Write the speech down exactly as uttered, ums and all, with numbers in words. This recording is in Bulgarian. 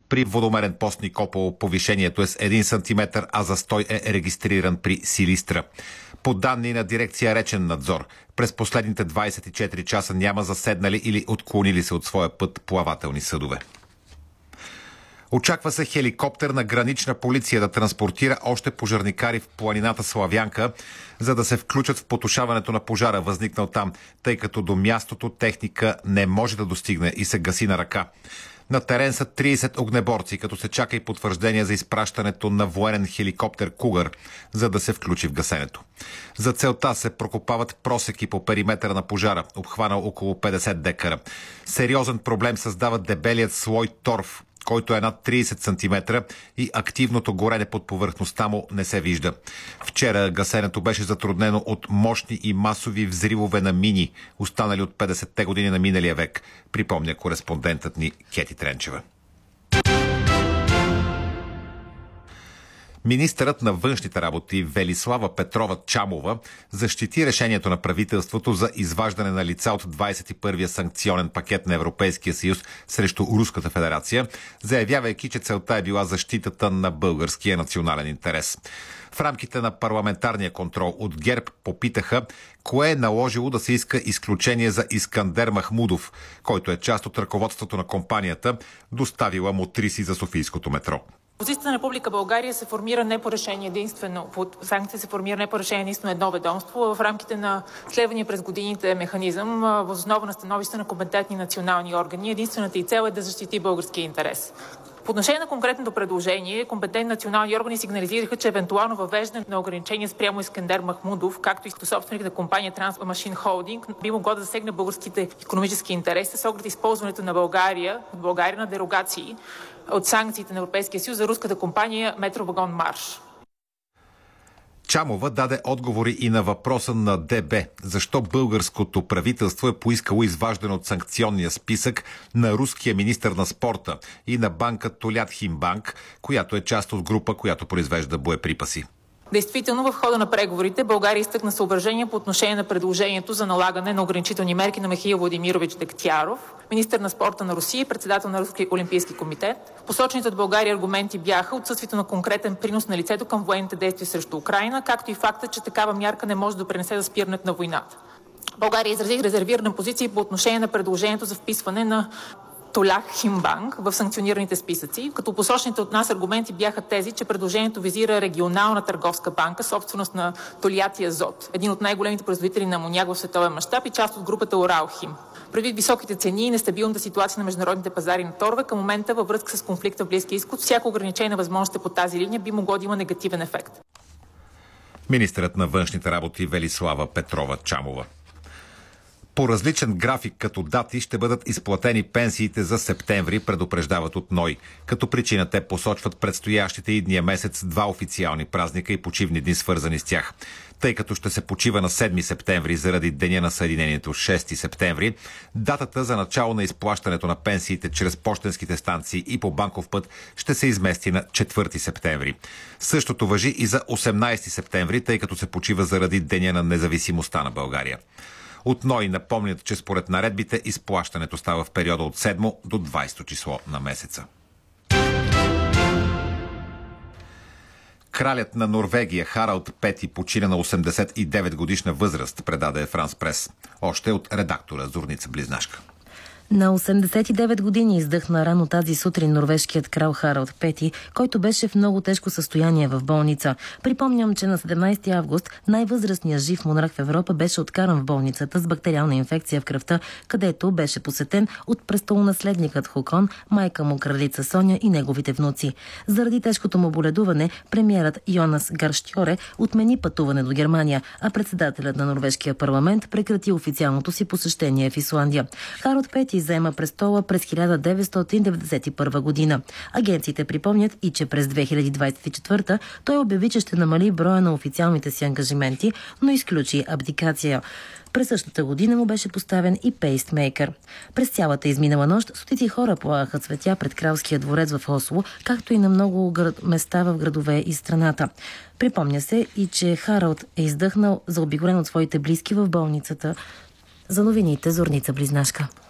При водомерен пост Никопол повишението е с един сантиметър, а застой е регистриран при Силистра. По данни на дирекция Речен надзор, през последните двадесет и четири часа няма заседнали или отклонили се от своя път плавателни съдове. Очаква се хеликоптер на гранична полиция да транспортира още пожарникари в планината Славянка, за да се включат в потушаването на пожара, възникнал там, тъй като до мястото техника не може да достигне и се гаси на ръка. На терен са тридесет огнеборци, като се чака и потвърждение за изпращането на военен хеликоптер Кугър, за да се включи в гасенето. За целта се прокопават просеки по периметъра на пожара, обхванал около петдесет декара. Сериозен проблем създава дебелият слой торф, който е над тридесет сантиметра и активното горене под повърхността му не се вижда. Вчера гасенето беше затруднено от мощни и масови взривове на мини, останали от петдесетте години на миналия век, припомня кореспондентът ни Кети Тренчева. Министърът на външните работи Велислава Петрова Чамова защити решението на правителството за изваждане на лица от двадесет и първия санкционен пакет на Европейския съюз срещу Руската федерация, заявявайки, че целта е била защитата на българския национален интерес. В рамките на парламентарния контрол от ГЕРБ попитаха кое е наложило да се иска изключение за Искандер Махмудов, който е част от ръководството на компанията, доставила мотриси за софийското метро. Позицията на Република България се формира не по решение единствено, по санкции се формира не по решение единствено едно ведомство, в рамките на следвания през годините механизъм, въз основа на становище на компетентни национални органи. Единствената и цел е да защити българския интерес. По отношение на конкретното предложение, компетентни национални органи сигнализираха, че евентуално въвеждане на ограничения спрямо Искандер Махмудов, както и собственик на компания Трансмашин Холдинг, би могло да засегне българските икономически интереси с оглед използването на България, от България на дерогации от санкциите на Европейския съюз за руската компания Метровагон Марш. Чамова даде отговори и на въпроса на ДБ. Защо българското правителство е поискало изваждане от санкционния списък на руския министър на спорта и на банка Толятхимбанк, която е част от група, която произвежда боеприпаси. Действително, в хода на преговорите България изтъкна съображения по отношение на предложението за налагане на ограничителни мерки на Михаил Владимирович Дегтяров, министър на спорта на Русия и председател на Руския олимпийски комитет. Посочените от България аргументи бяха отсъствието на конкретен принос на лицето към военните действия срещу Украйна, както и факта, че такава мярка не може да допринесе за спирането на войната. България изрази резервирана позиция по отношение на предложението за вписване на Толятхимбанк в санкционираните списъци, като посочените от нас аргументи бяха тези, че предложението визира регионална търговска банка, собственост на Толят и Азот, един от най-големите производители на амоняк в световен мащаб и част от групата Уралхим. Предвид високите цени и нестабилната ситуация на международните пазари на торове, към момента във връзка с конфликта в Близкия изток, всяко ограничение на възможностите по тази линия би могло да има негативен ефект. Министърът на външните работи Велислава Петрова Чамова. По различен график като дати ще бъдат изплатени пенсиите за септември, предупреждават от НОИ. Като причина те посочват предстоящите идния месец два официални празника и почивни дни, свързани с тях. Тъй като ще се почива на седми септември заради Деня на Съединението шести септември, датата за начало на изплащането на пенсиите чрез пощенските станции и по банков път ще се измести на четвърти септември. Същото важи и за осемнадесети септември, тъй като се почива заради Деня на независимостта на България. От НОИ напомнят, че според наредбите изплащането става в периода от седмо до двадесето число на месеца. Кралят на Норвегия Харалд Пети почина на осемдесет и девет годишна възраст, предаде Франс Прес. Още от редактора Зорница Близнашка. На осемдесет и девет години издъхна рано тази сутрин норвежкият крал Харалд Пети, който беше в много тежко състояние в болница. Припомням, че на седемнадесети август най-възрастният жив монарх в Европа беше откаран в болницата с бактериална инфекция в кръвта, където беше посетен от престолонаследникът Хокон, майка му кралица Соня и неговите внуци. Заради тежкото му боледуване, премиерът Йонас Гарштьоре отмени пътуване до Германия, а председателят на норвежкия парламент прекрати официалното си посещение в Исландия. Харалд Пети заема престола през хиляда деветстотин деветдесет и първа година. Агенциите припомнят и че през две хиляди двадесет и четвърта той обяви, че ще намали броя на официалните си ангажименти, но изключи абдикация. През същата година му беше поставен и пейстмейкър. През цялата изминала нощ стотици хора полагаха цветя пред кралския дворец в Осло, както и на много места в градове из страната. Припомня се и, че Харалд е издъхнал заобиколен от своите близки в болницата. За новините Зорница Близнашка.